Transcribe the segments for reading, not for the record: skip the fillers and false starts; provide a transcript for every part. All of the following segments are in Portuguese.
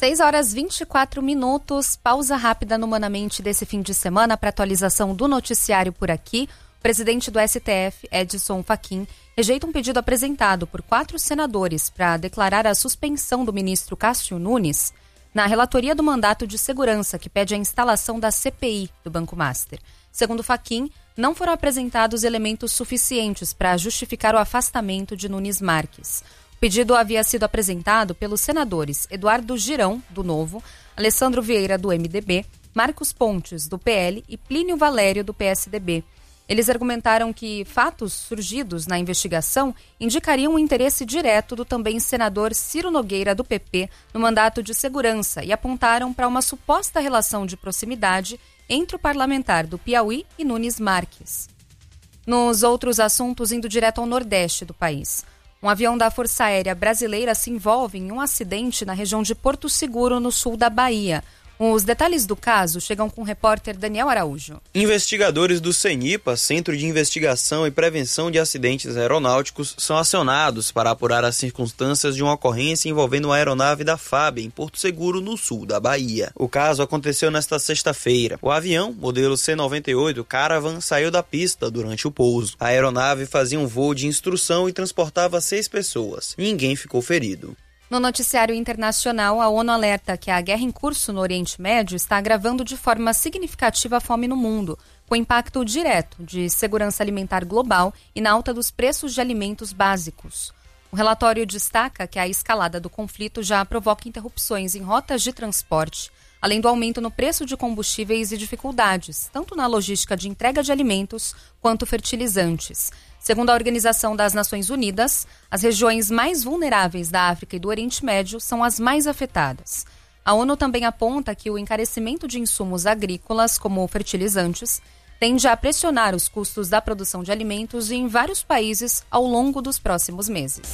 6h24, pausa rápida no Humanamente desse fim de semana para atualização do noticiário por aqui. O presidente do STF, Edson Fachin, rejeita um pedido apresentado por 4 senadores para declarar a suspensão do ministro Cássio Nunes na relatoria do mandato de segurança que pede a instalação da CPI do Banco Master. Segundo Fachin, não foram apresentados elementos suficientes para justificar o afastamento de Nunes Marques. O pedido havia sido apresentado pelos senadores Eduardo Girão, do Novo, Alessandro Vieira, do MDB, Marcos Pontes, do PL e Plínio Valério, do PSDB. Eles argumentaram que fatos surgidos na investigação indicariam o interesse direto do também senador Ciro Nogueira, do PP, no mandato de segurança e apontaram para uma suposta relação de proximidade entre o parlamentar do Piauí e Nunes Marques. Nos outros assuntos, indo direto ao nordeste do país. Um avião da Força Aérea Brasileira se envolve em um acidente na região de Porto Seguro, no sul da Bahia. Os detalhes do caso chegam com o repórter Daniel Araújo. Investigadores do CENIPA, Centro de Investigação e Prevenção de Acidentes Aeronáuticos, são acionados para apurar as circunstâncias de uma ocorrência envolvendo uma aeronave da FAB em Porto Seguro, no sul da Bahia. O caso aconteceu nesta sexta-feira. O avião, modelo C-98 Caravan, saiu da pista durante o pouso. A aeronave fazia um voo de instrução e transportava 6 pessoas. Ninguém ficou ferido. No noticiário internacional, a ONU alerta que a guerra em curso no Oriente Médio está agravando de forma significativa a fome no mundo, com impacto direto de segurança alimentar global e na alta dos preços de alimentos básicos. O relatório destaca que a escalada do conflito já provoca interrupções em rotas de transporte, além do aumento no preço de combustíveis e dificuldades, tanto na logística de entrega de alimentos quanto fertilizantes. Segundo a Organização das Nações Unidas, as regiões mais vulneráveis da África e do Oriente Médio são as mais afetadas. A ONU também aponta que o encarecimento de insumos agrícolas, como fertilizantes, tende a pressionar os custos da produção de alimentos em vários países ao longo dos próximos meses.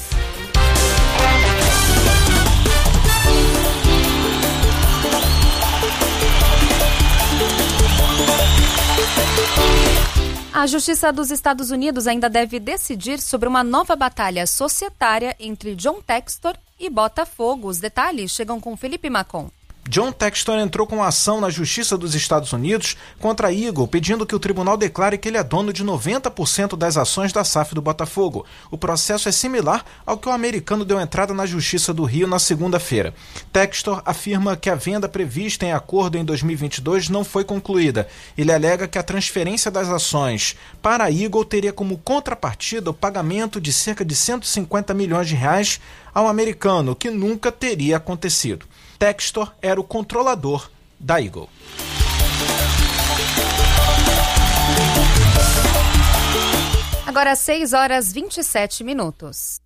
A Justiça dos Estados Unidos ainda deve decidir sobre uma nova batalha societária entre John Textor e Botafogo. Os detalhes chegam com Felipe Macon. John Textor entrou com uma ação na Justiça dos Estados Unidos contra a Eagle, pedindo que o tribunal declare que ele é dono de 90% das ações da SAF do Botafogo. O processo é similar ao que o americano deu entrada na Justiça do Rio na segunda-feira. Textor afirma que a venda prevista em acordo em 2022 não foi concluída. Ele alega que a transferência das ações para a Eagle teria como contrapartida o pagamento de cerca de 150 milhões de reais ao americano, que nunca teria acontecido. Textor era o controlador da Eagle. Agora 6h27.